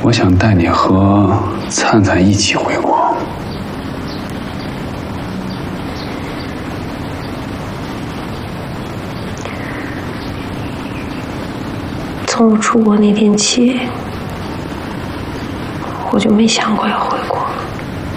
我想带你和灿灿一起回国。 从我出国那天起，我就没想过要回国。